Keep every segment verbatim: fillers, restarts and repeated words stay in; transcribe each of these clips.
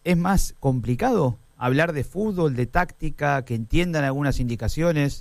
¿Es más complicado hablar de fútbol, de táctica, que entiendan algunas indicaciones?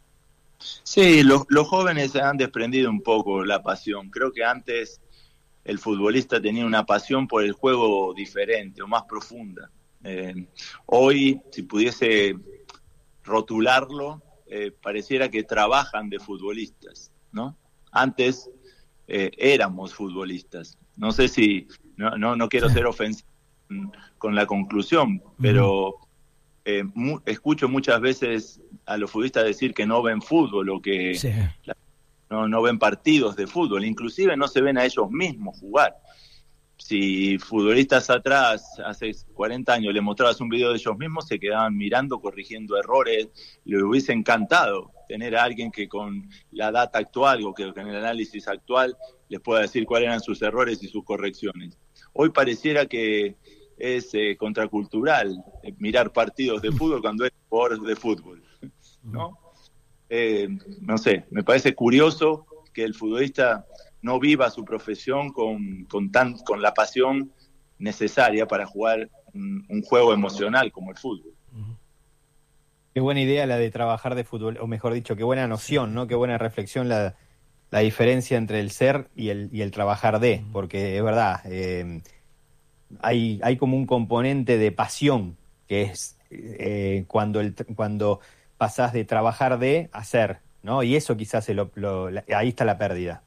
Sí, los, los jóvenes se han desprendido un poco la pasión. Creo que antes el futbolista tenía una pasión por el juego diferente o más profunda. Eh, hoy, si pudiese rotularlo, eh, pareciera que trabajan de futbolistas, ¿no? Antes eh, éramos futbolistas. No sé si, no, no, no quiero ser ofensivo con la conclusión, pero eh, mu- escucho muchas veces a los futbolistas decir que no ven fútbol o que Sí. la, no, no ven partidos de fútbol, inclusive no se ven a ellos mismos jugar. Si futbolistas atrás, hace cuarenta años, le mostrabas un video de ellos mismos, se quedaban mirando, corrigiendo errores. Les hubiese encantado tener a alguien que con la data actual o que con el análisis actual les pueda decir cuáles eran sus errores y sus correcciones. Hoy pareciera que es eh, contracultural eh, mirar partidos de fútbol cuando es jugador de fútbol, ¿no? Eh, no sé, me parece curioso que el futbolista no viva su profesión con, con, tan, con la pasión necesaria para jugar un, un juego emocional como el fútbol. Qué buena idea la de trabajar de fútbol, o mejor dicho, qué buena noción, ¿no? Qué buena reflexión la, la diferencia entre el ser y el, y el trabajar de, porque es verdad, eh, hay, hay como un componente de pasión que es eh, cuando, el, cuando pasás de trabajar de hacer, ¿no? Y eso quizás es lo, lo, la, ahí está la pérdida.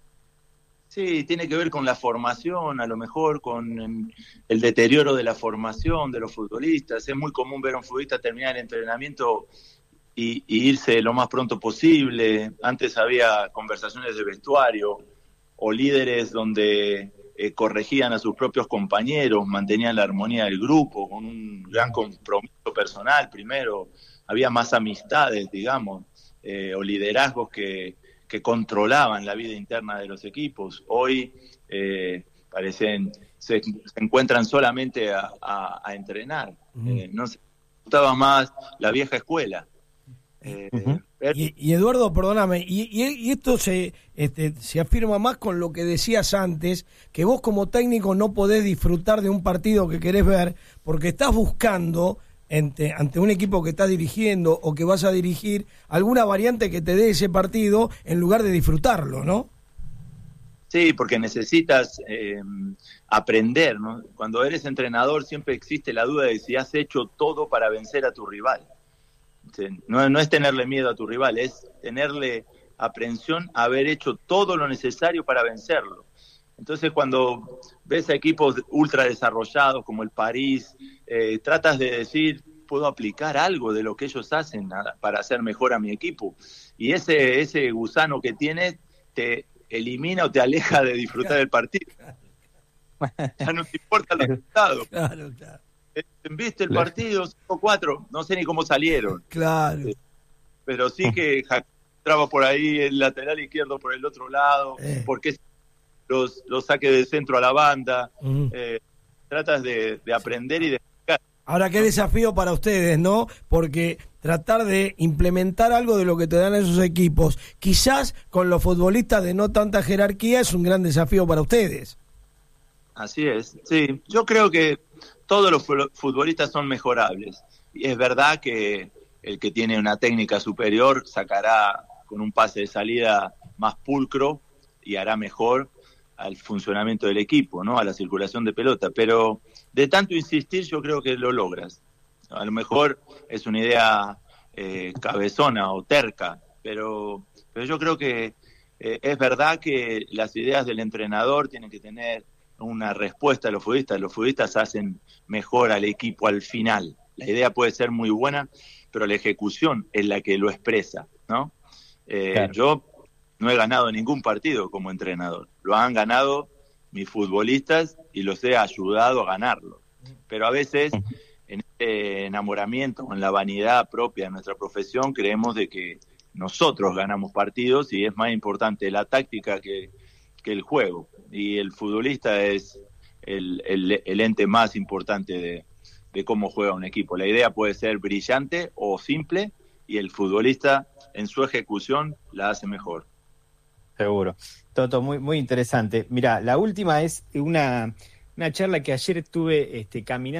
Sí, tiene que ver con la formación, a lo mejor con el deterioro de la formación de los futbolistas. Es muy común ver a un futbolista terminar el entrenamiento y, y irse lo más pronto posible. Antes había conversaciones de vestuario o líderes donde eh, corregían a sus propios compañeros, mantenían la armonía del grupo con un gran compromiso personal primero. Había más amistades, digamos, eh, o liderazgos que... que controlaban la vida interna de los equipos. Hoy eh, parecen se, se encuentran solamente a, a, a entrenar. Uh-huh. Eh, no se gustaba más la vieja escuela. Eh, uh-huh. pero... y, y Eduardo, perdóname, y, y, y esto se, este, se afirma más con lo que decías antes, que vos como técnico no podés disfrutar de un partido que querés ver porque estás buscando... Ante, ante un equipo que estás dirigiendo o que vas a dirigir, alguna variante que te dé ese partido en lugar de disfrutarlo, ¿no? Sí, porque necesitas eh, aprender, ¿no? Cuando eres entrenador siempre existe la duda de si has hecho todo para vencer a tu rival. No, no es tenerle miedo a tu rival, es tenerle aprensión a haber hecho todo lo necesario para vencerlo. Entonces, cuando ves a equipos ultra desarrollados como el París, eh, tratas de decir, puedo aplicar algo de lo que ellos hacen a, para hacer mejor a mi equipo. Y ese, ese gusano que tienes te elimina o te aleja de disfrutar el partido. Ya no te importa el resultado. Claro, claro. ¿Viste el partido? cinco cuatro, no sé ni cómo salieron. Claro. Eh, pero sí que entraba por ahí el lateral izquierdo por el otro lado, eh. porque los, los saques de centro a la banda, uh-huh. eh, tratas de, de aprender y de explicar. Ahora, qué desafío para ustedes, ¿no? Porque tratar de implementar algo de lo que te dan esos equipos, quizás con los futbolistas de no tanta jerarquía, es un gran desafío para ustedes. Así es, sí. Yo creo que todos los futbolistas son mejorables. Y es verdad que el que tiene una técnica superior sacará con un pase de salida más pulcro y hará mejor al funcionamiento del equipo, ¿no? A la circulación de pelota, pero de tanto insistir yo creo que lo logras. A lo mejor es una idea eh, cabezona o terca, pero, pero yo creo que eh, es verdad que las ideas del entrenador tienen que tener una respuesta a los futbolistas. Los futbolistas hacen mejor al equipo al final. La idea puede ser muy buena, pero la ejecución es la que lo expresa, ¿no? Eh, claro. Yo no he ganado ningún partido como entrenador. Lo han ganado mis futbolistas y los he ayudado a ganarlo. Pero a veces, en este enamoramiento, en la vanidad propia de nuestra profesión, creemos de que nosotros ganamos partidos y es más importante la táctica que, que el juego. Y el futbolista es el, el, el ente más importante de, de cómo juega un equipo. La idea puede ser brillante o simple y el futbolista en su ejecución la hace mejor. Seguro. Toto, muy muy interesante. Mira, la última es una, una charla que ayer estuve este, caminando